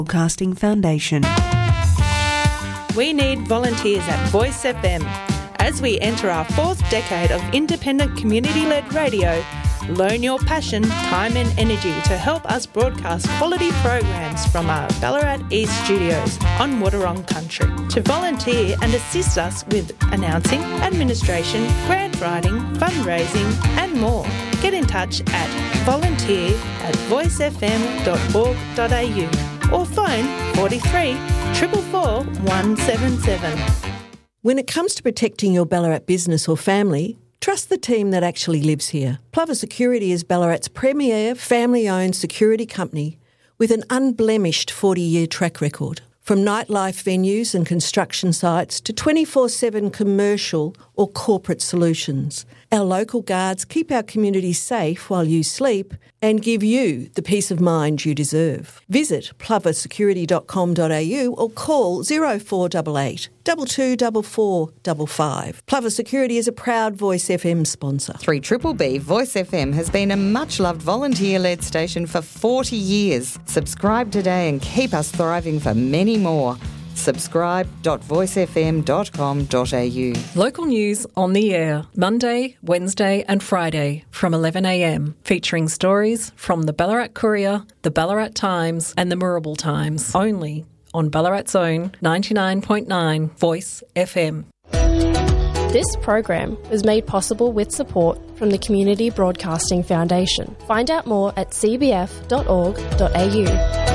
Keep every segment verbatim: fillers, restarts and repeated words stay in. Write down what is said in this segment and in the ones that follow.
Broadcasting Foundation. We need volunteers at Voice F M. As we enter our fourth decade of independent community-led radio, loan your passion, time and energy to help us broadcast quality programs from our Ballarat East studios on Wadawurrung Country. To volunteer and assist us with announcing, administration, grant writing, fundraising and more, get in touch at volunteer at voice f m dot org dot a u or phone forty-three, four four four, one seven seven. When it comes to protecting your Ballarat business or family, trust the team that actually lives here. Plover Security is Ballarat's premier family-owned security company with an unblemished forty-year track record. From nightlife venues and construction sites to twenty-four seven commercial or corporate solutions, our local guards keep our community safe while you sleep and give you the peace of mind you deserve. Visit plover security dot com dot a u or call zero four eight eight, two two four four five five. Plover Security is a proud Voice F M sponsor. three B B B Voice F M has been a much-loved volunteer-led station for forty years. Subscribe today and keep us thriving for many more. subscribe dot voice f m dot com dot a u. Local news on the air, Monday, Wednesday and Friday from eleven a m, featuring stories from the Ballarat Courier, the Ballarat Times and the Moorabool Times, only on Ballarat's own ninety-nine point nine Voice F M. This program was made possible with support from the Community Broadcasting Foundation. Find out more at c b f dot org dot a u.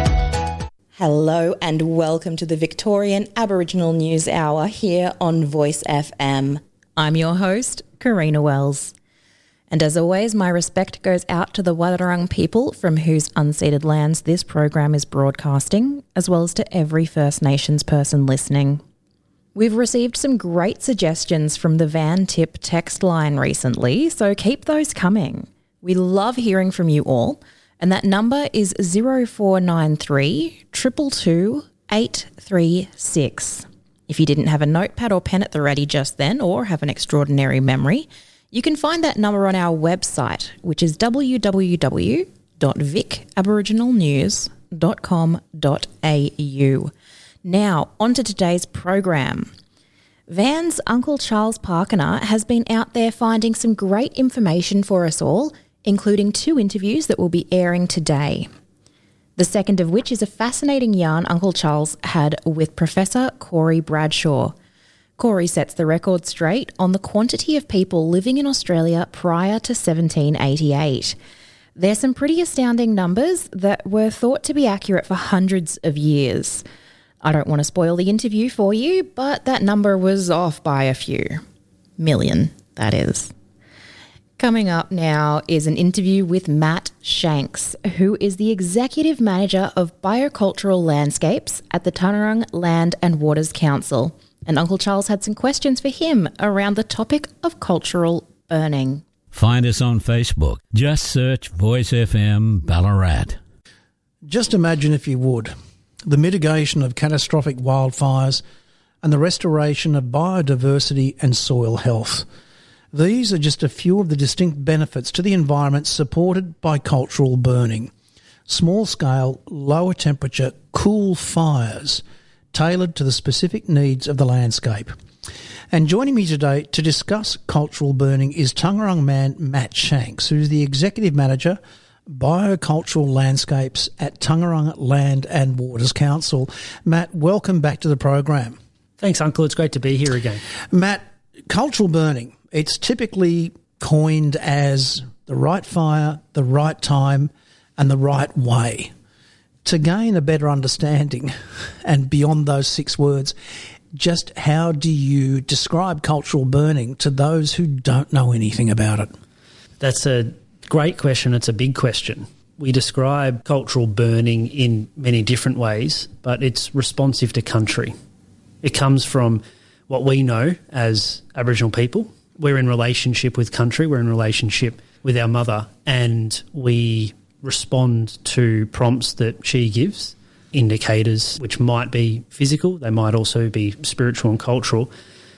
Hello and welcome to the Victorian Aboriginal News Hour here on Voice F M. I'm your host, Karina Wells. And as always, my respect goes out to the Wadawurrung people from whose unceded lands this program is broadcasting, as well as to every First Nations person listening. We've received some great suggestions from the Van Tip text line recently, so keep those coming. We love hearing from you all. And that number is zero four nine three, two two two, eight three six. If you didn't have a notepad or pen at the ready just then or have an extraordinary memory, you can find that number on our website, which is w w w dot vic aboriginal news dot com dot a u. Now, on to today's program. Van's Uncle Charles Parkiner has been out there finding some great information for us all, including two interviews that will be airing today. The second of which is a fascinating yarn Uncle Charles had with Professor Corey Bradshaw. Corey sets the record straight on the quantity of people living in Australia prior to seventeen eighty-eight. There's some pretty astounding numbers that were thought to be accurate for hundreds of years. I don't want to spoil the interview for you, but that number was off by a few. Million, that is. Coming up now is an interview with Matt Shanks, who is the Executive Manager of Biocultural Landscapes at the Taungurung Land and Waters Council. And Uncle Charles had some questions for him around the topic of cultural burning. Find us on Facebook. Just search Voice F M Ballarat. Just imagine, if you would, the mitigation of catastrophic wildfires and the restoration of biodiversity and soil health. These are just a few of the distinct benefits to the environment supported by cultural burning. Small-scale, lower-temperature, cool fires tailored to the specific needs of the landscape. And joining me today to discuss cultural burning is Taungurung man Matt Shanks, who's the Executive Manager, Biocultural Landscapes at Taungurung Land and Waters Council. Matt, welcome back to the program. Thanks, Uncle. It's great to be here again. Matt, cultural burning. It's typically coined as the right fire, the right time, and the right way. To gain a better understanding, and beyond those six words, just how do you describe cultural burning to those who don't know anything about it? That's a great question. It's a big question. We describe cultural burning in many different ways, but it's responsive to country. It comes from what we know as Aboriginal people. We're in relationship with country, we're in relationship with our mother, and we respond to prompts that she gives, indicators which might be physical, they might also be spiritual and cultural,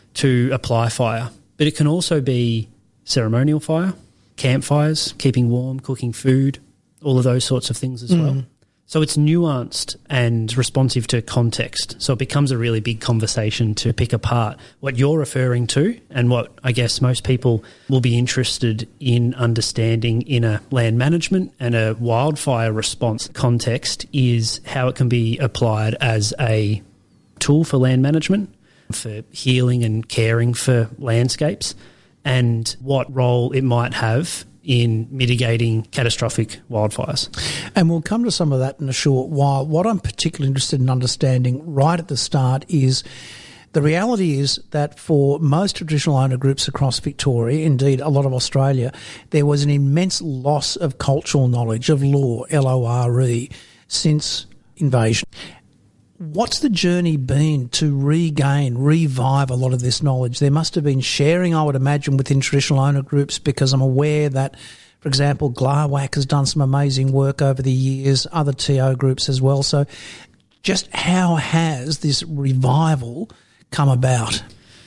to apply fire. But it can also be ceremonial fire, campfires, keeping warm, cooking food, all of those sorts of things as mm. well. So it's nuanced and responsive to context. So it becomes a really big conversation to pick apart what you're referring to and what I guess most people will be interested in understanding in a land management and a wildfire response context is how it can be applied as a tool for land management, for healing and caring for landscapes, and what role it might have in mitigating catastrophic wildfires. And we'll come to some of that in a short while. What I'm particularly interested in understanding right at the start is the reality is that for most traditional owner groups across Victoria, indeed a lot of Australia, there was an immense loss of cultural knowledge, of law, L O R E, since invasion. What's the journey been to regain, revive a lot of this knowledge? There must have been sharing, I would imagine, within traditional owner groups, because I'm aware that, for example, Glawak has done some amazing work over the years, other T O groups as well. So just how has this revival come about?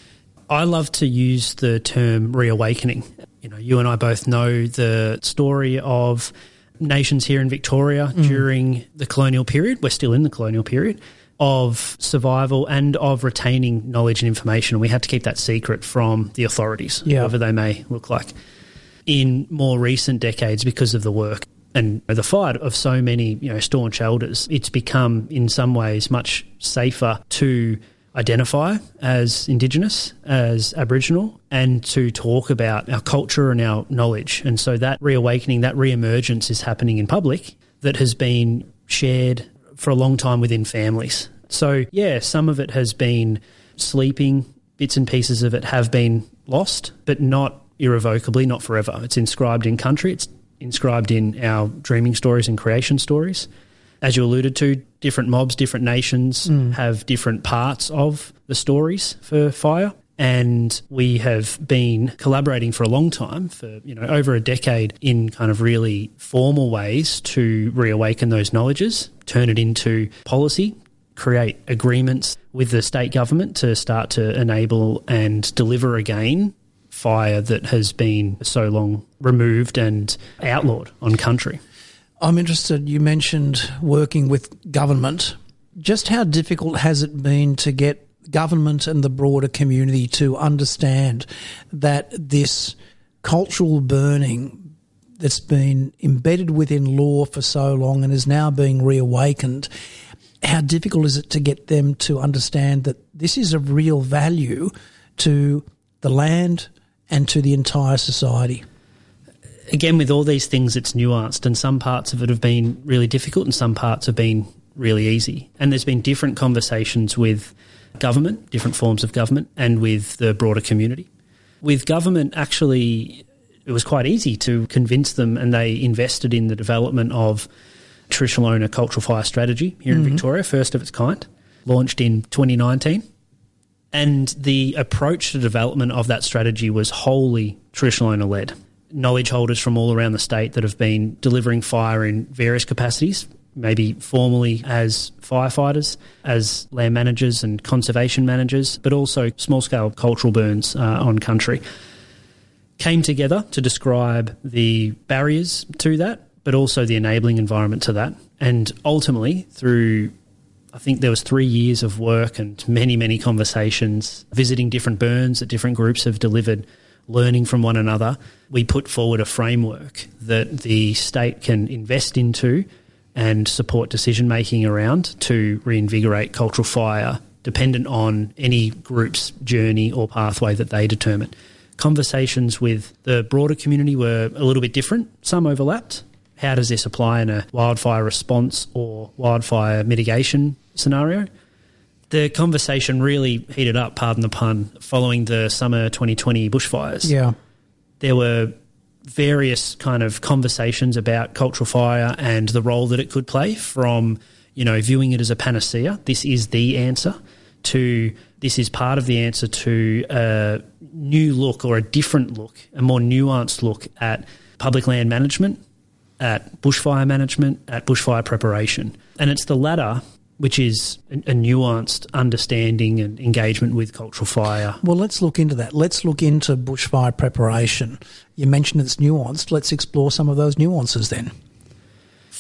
I love to use the term reawakening. You know, you and I both know the story of nations here in Victoria mm. during the colonial period. We're still in the colonial period. Of survival and of retaining knowledge and information. We had to keep that secret from the authorities, yeah. whoever they may look like. In more recent decades, because of the work and the fight of so many, you know, staunch elders, it's become in some ways much safer to identify as Indigenous, as Aboriginal, and to talk about our culture and our knowledge. And so that reawakening, that re-emergence is happening in public that has been shared for a long time within families. So, yeah, some of it has been sleeping, bits and pieces of it have been lost, but not irrevocably, not forever. It's inscribed in country, it's inscribed in our dreaming stories and creation stories. As you alluded to, different mobs, different nations mm. have different parts of the stories for fire. And we have been collaborating for a long time, for, you know, over a decade, in kind of really formal ways to reawaken those knowledges, turn it into policy, create agreements with the state government to start to enable and deliver again fire that has been so long removed and outlawed on country. I'm interested, you mentioned working with government. Just how difficult has it been to get government and the broader community to understand that this cultural burning that's been embedded within law for so long and is now being reawakened, how difficult is it to get them to understand that this is of real value to the land and to the entire society? Again, with all these things, it's nuanced, and some parts of it have been really difficult and some parts have been really easy. And there's been different conversations with government, different forms of government, and with the broader community. With government, actually, it was quite easy to convince them, and they invested in the development of traditional owner cultural fire strategy here mm-hmm. in Victoria, first of its kind, launched in twenty nineteen. And the approach to development of that strategy was wholly traditional owner-led. Knowledge holders from all around the state that have been delivering fire in various capacities, maybe formally as firefighters, as land managers and conservation managers, but also small-scale cultural burns uh, on country, came together to describe the barriers to that, but also the enabling environment to that. And ultimately, through, I think there was three years of work and many, many conversations, visiting different burns that different groups have delivered, learning from one another, we put forward a framework that the state can invest into and support decision-making around to reinvigorate cultural fire, dependent on any group's journey or pathway that they determine. Conversations with the broader community were a little bit different. Some overlapped. How does this apply in a wildfire response or wildfire mitigation scenario? The conversation really heated up, pardon the pun, following the summer twenty twenty bushfires. Yeah. There were various kind of conversations about cultural fire and the role that it could play, from, you know, viewing it as a panacea, this is the answer, to this is part of the answer to a new look or a different look, a more nuanced look at public land management, at bushfire management, at bushfire preparation. And it's the latter which is a, a nuanced understanding and engagement with cultural fire. Well, let's look into that. Let's look into bushfire preparation. You mentioned it's nuanced. Let's explore some of those nuances then.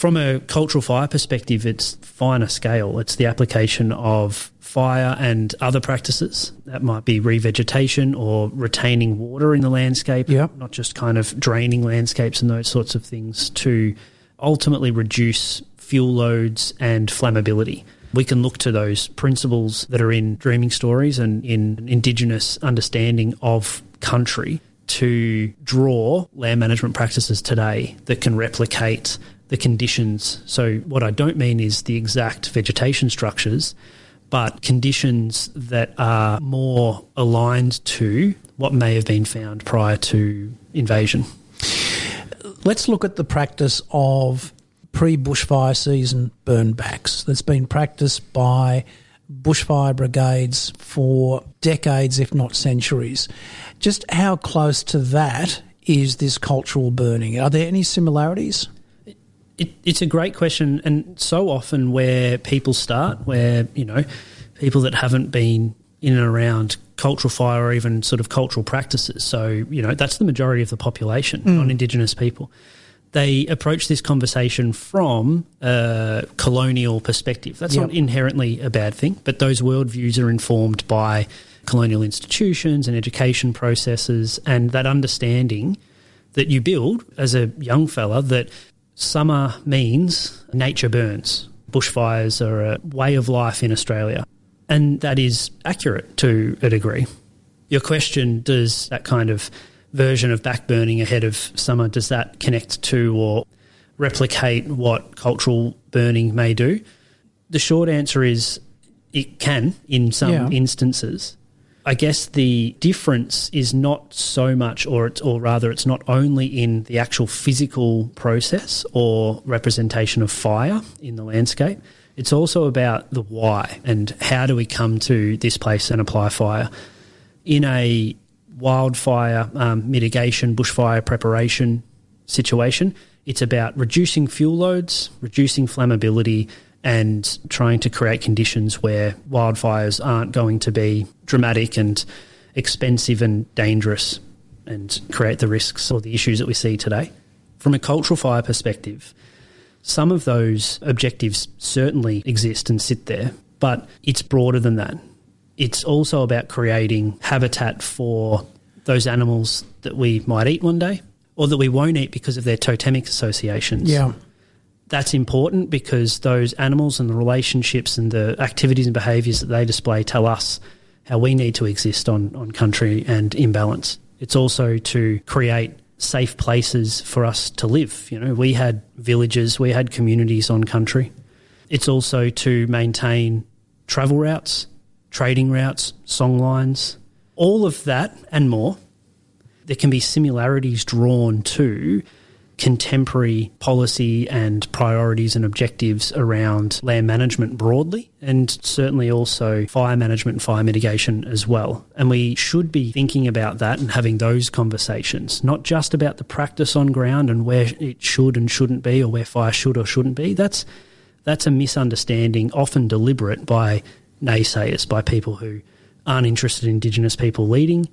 From a cultural fire perspective, it's finer scale. It's the application of fire and other practices. That might be revegetation or retaining water in the landscape, yep. not just kind of draining landscapes and those sorts of things, to ultimately reduce fuel loads and flammability. We can look to those principles that are in Dreaming Stories and in Indigenous understanding of country to draw land management practices today that can replicate the conditions. So what I don't mean is the exact vegetation structures, but conditions that are more aligned to what may have been found prior to invasion. Let's look at the practice of pre-bushfire season burn backs that's been practiced by bushfire brigades for decades, if not centuries. Just how close to that is this cultural burning? Are there any similarities? It, it's a great question, and so often where people start, where, you know, people that haven't been in and around cultural fire or even sort of cultural practices, so, you know, that's the majority of the population, Mm. non-Indigenous people, they approach this conversation from a colonial perspective. That's Yep. not inherently a bad thing, but those worldviews are informed by colonial institutions and education processes and that understanding that you build as a young fella that summer means nature burns. Bushfires are a way of life in Australia, and that is accurate to a degree. Your question, does that kind of version of backburning ahead of summer, does that connect to or replicate what cultural burning may do? The short answer is it can in some Yeah. instances. I guess the difference is not so much, or it's, or rather it's not only in the actual physical process or representation of fire in the landscape. It's also about the why and how do we come to this place and apply fire. In a wildfire um, mitigation, bushfire preparation situation, it's about reducing fuel loads, reducing flammability, and trying to create conditions where wildfires aren't going to be dramatic and expensive and dangerous and create the risks or the issues that we see today. From a cultural fire perspective, some of those objectives certainly exist and sit there, but it's broader than that. It's also about creating habitat for those animals that we might eat one day or that we won't eat because of their totemic associations. Yeah. That's important because those animals and the relationships and the activities and behaviours that they display tell us how we need to exist on, on country and in balance. It's also to create safe places for us to live. You know, we had villages, we had communities on country. It's also to maintain travel routes, trading routes, song lines, all of that and more. There can be similarities drawn to contemporary policy and priorities and objectives around land management broadly, and certainly also fire management and fire mitigation as well. And we should be thinking about that and having those conversations, not just about the practice on ground and where it should and shouldn't be or where fire should or shouldn't be. That's that's a misunderstanding, often deliberate, by naysayers, by people who aren't interested in Indigenous people leading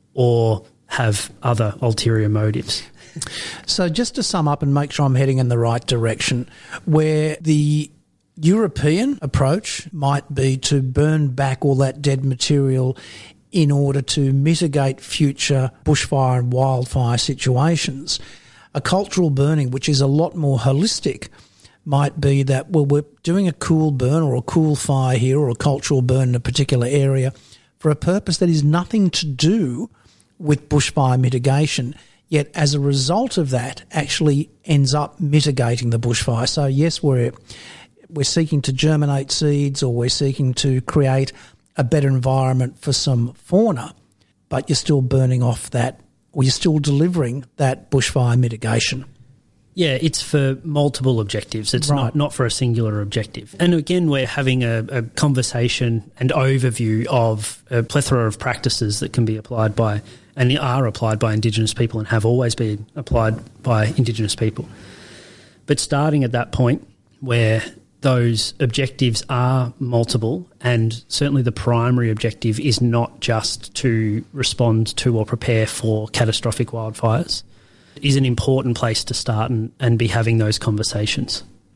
or have other ulterior motives. So just to sum up and make sure I'm heading in the right direction, where the European approach might be to burn back all that dead material in order to mitigate future bushfire and wildfire situations, a cultural burning, which is a lot more holistic, might be that, well, we're doing a cool burn or a cool fire here or a cultural burn in a particular area for a purpose that is nothing to do with bushfire mitigation, yet as a result of that actually ends up mitigating the bushfire. So yes, we're we're seeking to germinate seeds or we're seeking to create a better environment for some fauna, but you're still burning off that, or you're still delivering that bushfire mitigation. Yeah, it's for multiple objectives. It's Right. not, not for a singular objective. And again, we're having a, a conversation and overview of a plethora of practices that can be applied by and are applied by Indigenous people and have always been applied by Indigenous people. But starting at that point where those objectives are multiple, and certainly the primary objective is not just to respond to or prepare for catastrophic wildfires, is an important place to start and, and be having those conversations.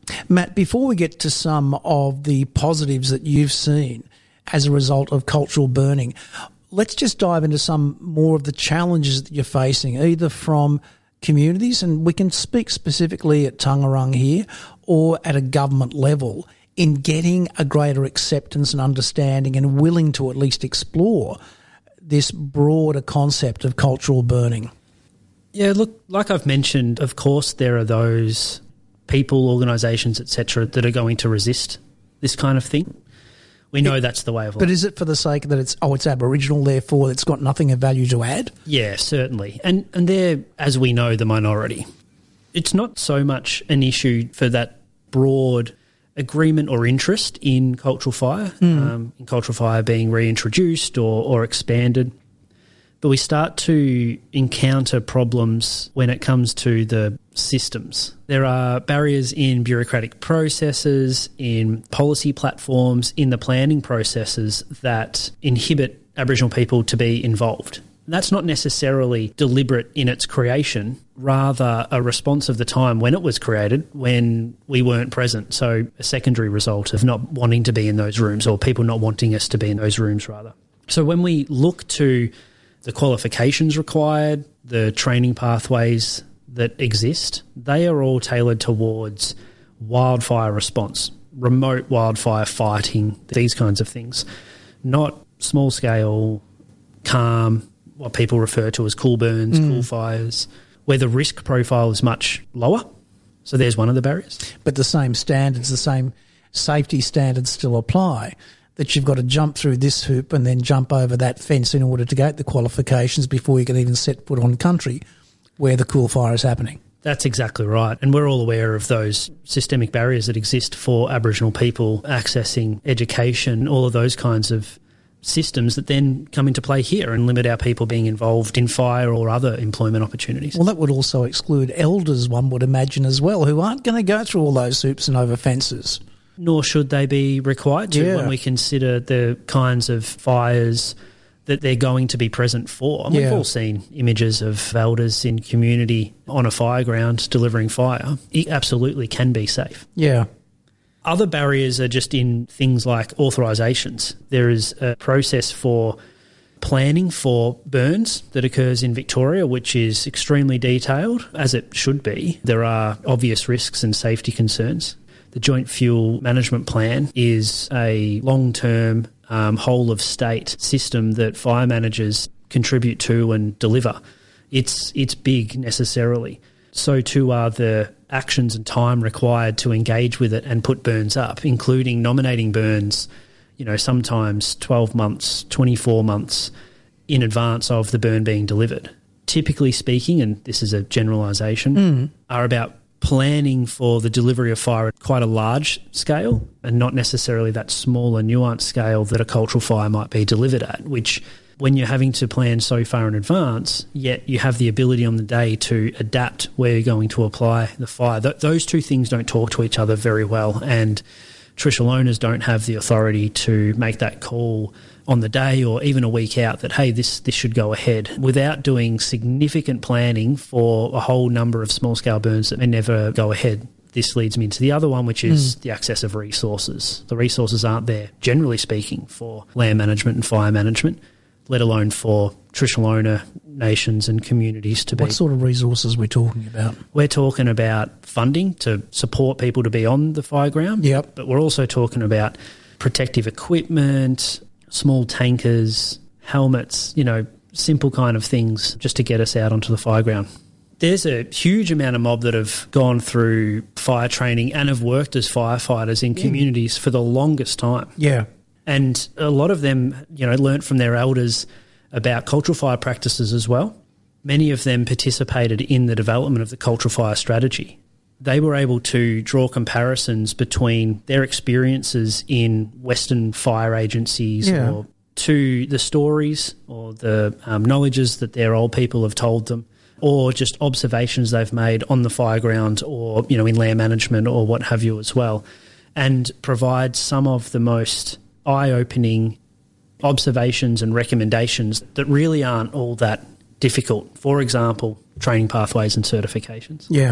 Matt, before we get to some of the positives that you've seen as a result of cultural burning, let's just dive into some more of the challenges that you're facing, either from communities, and we can speak specifically at Tangerang here, or at a government level, in getting a greater acceptance and understanding and willing to at least explore this broader concept of cultural burning. Yeah, look, like I've mentioned, of course there are those people, organisations, et cetera, that are going to resist this kind of thing. We know it, that's the way of life. But is it for the sake that it's, oh, it's Aboriginal, therefore it's got nothing of value to add? Yeah, certainly. And and they're, as we know, the minority. It's not so much an issue for that broad agreement or interest in cultural fire, mm. um, in cultural fire being reintroduced or, or expanded. But we start to encounter problems when it comes to the systems. There are barriers in bureaucratic processes, in policy platforms, in the planning processes that inhibit Aboriginal people to be involved. And that's not necessarily deliberate in its creation, rather a response of the time when it was created, when we weren't present. So a secondary result of not wanting to be in those rooms, or people not wanting us to be in those rooms, rather. So when we look to the qualifications required, the training pathways that exist, they are all tailored towards wildfire response, remote wildfire fighting, these kinds of things, not small-scale, calm, what people refer to as cool burns, mm. cool fires, where the risk profile is much lower. So there's one of the barriers. But the same standards, the same safety standards still apply, that you've got to jump through this hoop and then jump over that fence in order to get the qualifications before you can even set foot on country where the cool fire is happening. That's exactly right. And we're all aware of those systemic barriers that exist for Aboriginal people accessing education, all of those kinds of systems that then come into play here and limit our people being involved in fire or other employment opportunities. Well, that would also exclude elders, one would imagine, as well, who aren't going to go through all those hoops and over fences. Nor should they be required to, yeah. when we consider the kinds of fires that they're going to be present for. And yeah. we've all seen images of elders in community on a fire ground delivering fire. It absolutely can be safe. Yeah. Other barriers are just in things like authorisations. There is a process for planning for burns that occurs in Victoria, which is extremely detailed, as it should be. There are obvious risks and safety concerns. The Joint Fuel Management Plan is a long-term, um, whole-of-state system that fire managers contribute to and deliver. It's it's big necessarily. So too are the actions and time required to engage with it and put burns up, including nominating burns, you know, sometimes twelve months, twenty-four months in advance of the burn being delivered. Typically speaking, and this is a generalisation, mm. are about planning for the delivery of fire at quite a large scale and not necessarily that smaller, nuanced scale that a cultural fire might be delivered at, which when you're having to plan so far in advance, yet you have the ability on the day to adapt where you're going to apply the fire. Th- those two things don't talk to each other very well, and traditional owners don't have the authority to make that call on the day or even a week out that, hey, this this should go ahead, without doing significant planning for a whole number of small-scale burns that may never go ahead. This leads me into the other one, which is mm. the access of resources. The resources aren't there, generally speaking, for land management and fire management, let alone for traditional owner nations and communities to be. What sort of resources are we talking about? We're talking about funding to support people to be on the fire ground. Yep. But we're also talking about protective equipment, small tankers, helmets, you know, simple kind of things just to get us out onto the fire ground. There's a huge amount of mob that have gone through fire training and have worked as firefighters in communities for the longest time. Yeah. And a lot of them, you know, learnt from their elders about cultural fire practices as well. Many of them participated in the development of the cultural fire strategy. They were able to draw comparisons between their experiences in Western fire agencies yeah. or to the stories or the um, knowledges that their old people have told them, or just observations they've made on the fire ground or, you know, in land management or what have you as well, and provide some of the most eye-opening observations and recommendations that really aren't all that difficult. For example, training pathways and certifications. Yeah.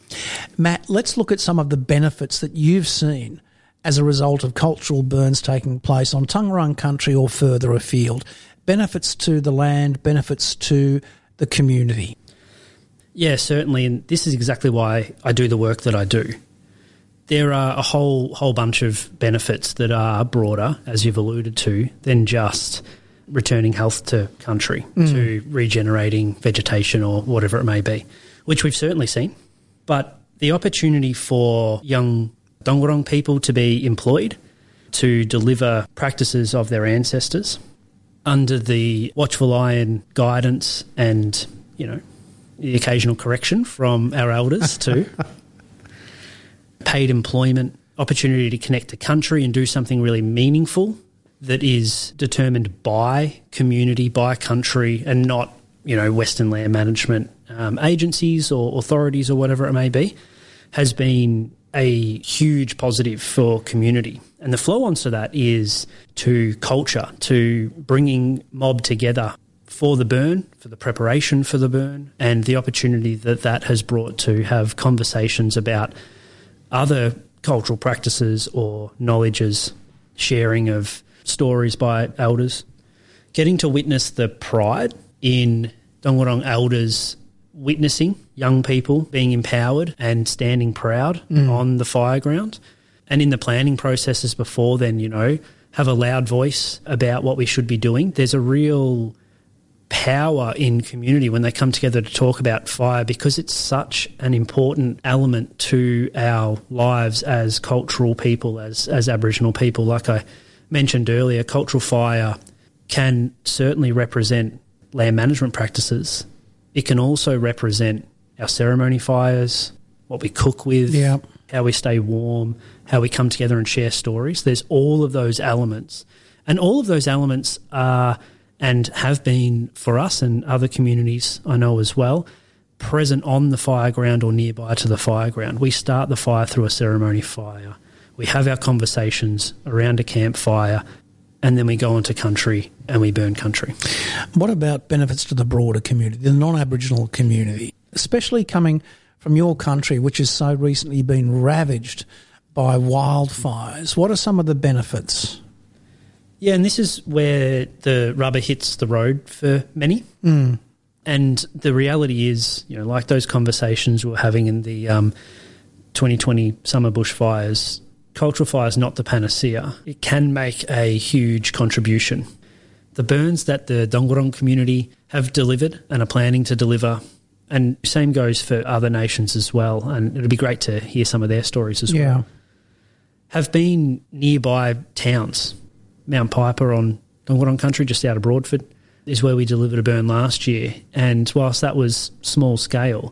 Matt, let's look at some of the benefits that you've seen as a result of cultural burns taking place on Taungurung country or further afield. Benefits to the land, benefits to the community. Yeah, certainly, and this is exactly why I do the work that I do. There are a whole whole bunch of benefits that are broader, as you've alluded to, than just returning health to country, mm. to regenerating vegetation or whatever it may be, which we've certainly seen. But the opportunity for young Taungurung people to be employed, to deliver practices of their ancestors under the watchful eye and guidance and, you know, the occasional correction from our elders too. Paid employment, opportunity to connect to country and do something really meaningful that is determined by community, by country, and not, you know, Western land management um, agencies or authorities or whatever it may be, has been a huge positive for community. And the flow-on to that is to culture, to bringing mob together for the burn, for the preparation for the burn, and the opportunity that that has brought to have conversations about other cultural practices or knowledges, sharing of stories by elders, getting to witness the pride in Taungurung elders witnessing young people being empowered and standing proud mm. on the fire ground, and in the planning processes before then, you know, have a loud voice about what we should be doing. There's a real power in community when they come together to talk about fire, because it's such an important element to our lives as cultural people, as as Aboriginal people. Like I mentioned earlier, cultural fire can certainly represent land management practices. It can also represent our ceremony fires, what we cook with, yeah. how we stay warm, how we come together and share stories. There's all of those elements. And all of those elements are, and have been for us and other communities I know as well, present on the fire ground or nearby to the fire ground. We start the fire through a ceremony fire. We have our conversations around a campfire, and then we go into country and we burn country. What about benefits to the broader community, the non-Aboriginal community, especially coming from your country, which has so recently been ravaged by wildfires? What are some of the benefits? Yeah, and this is where the rubber hits the road for many. Mm. And the reality is, you know, like those conversations we were having in the um, twenty twenty summer bushfires, cultural fire is not the panacea. It can make a huge contribution. The burns that the Taungurung community have delivered and are planning to deliver, and same goes for other nations as well, and it'll be great to hear some of their stories as yeah. well, have been nearby towns. Mount Piper on Taungurung country, just out of Broadford, is where we delivered a burn last year. And whilst that was small scale,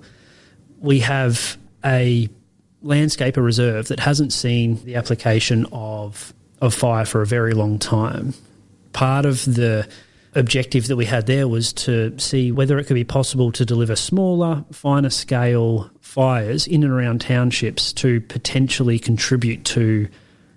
we have a landscape, a reserve that hasn't seen the application of of fire for a very long time. Part of the objective that we had there was to see whether it could be possible to deliver smaller, finer scale fires in and around townships to potentially contribute to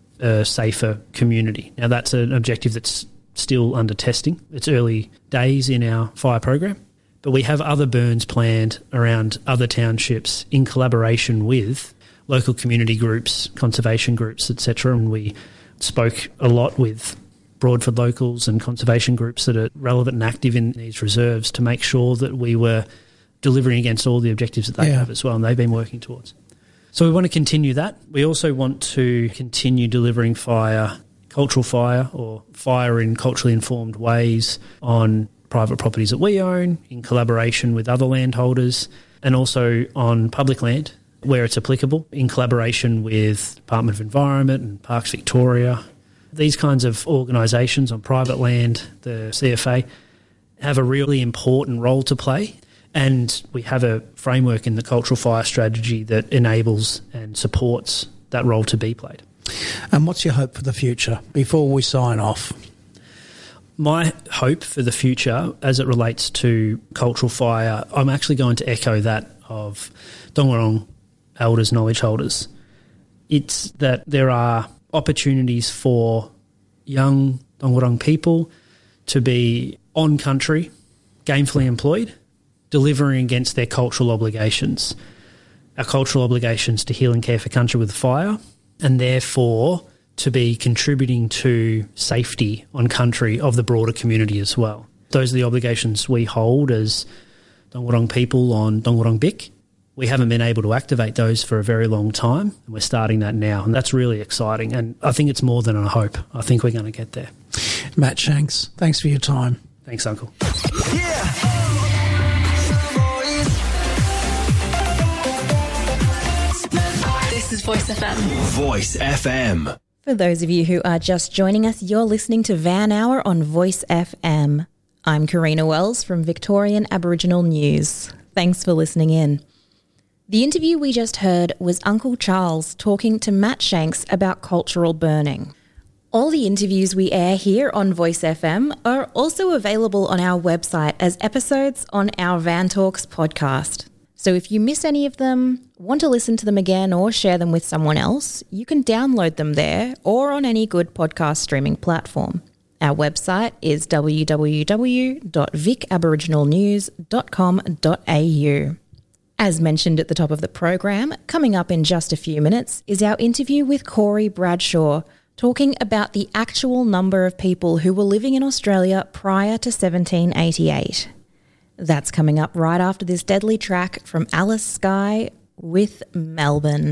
a safer community. Now, that's an objective that's still under testing. It's early days in our fire program, but we have other burns planned around other townships in collaboration with local community groups, conservation groups, et cetera. And we spoke a lot with Broadford locals and conservation groups that are relevant and active in these reserves to make sure that we were delivering against all the objectives that they yeah. have as well, and they've been working towards. So we want to continue that. We also want to continue delivering fire, cultural fire or fire in culturally informed ways on private properties that we own, in collaboration with other landholders, and also on public land where it's applicable, in collaboration with Department of Environment and Parks Victoria. These kinds of organisations on private land, the C F A, have a really important role to play. And we have a framework in the cultural fire strategy that enables and supports that role to be played. And what's your hope for the future before we sign off? My hope for the future as it relates to cultural fire, I'm actually going to echo that of Taungurung elders, knowledge holders. It's that there are opportunities for young Taungurung people to be on country, gainfully employed, delivering against their cultural obligations. our cultural obligations to heal and care for country with fire, and therefore to be contributing to safety on country of the broader community as well. Those are the obligations we hold as Dong Wurrung people on Dong Wurrung Bik. We haven't been able to activate those for a very long time, and we're starting that now, and that's really exciting. And I think it's more than a hope. I think we're going to get there. Matt Shanks, thanks for your time. Thanks, Uncle. This is Voice F M. Voice F M. For those of you who are just joining us, you're listening to Van Hour on Voice F M. I'm Karina Wells from Victorian Aboriginal News. Thanks for listening in. The interview we just heard was Uncle Charles talking to Matt Shanks about cultural burning. All the interviews we air here on Voice F M are also available on our website as episodes on our Van Talks podcast. So if you miss any of them, want to listen to them again or share them with someone else, you can download them there or on any good podcast streaming platform. Our website is w w w dot vic aboriginal news dot com dot a u. As mentioned at the top of the program, coming up in just a few minutes is our interview with Corey Bradshaw, talking about the actual number of people who were living in Australia prior to seventeen eighty-eight. That's coming up right after this deadly track from Alice Skye with Melbourne.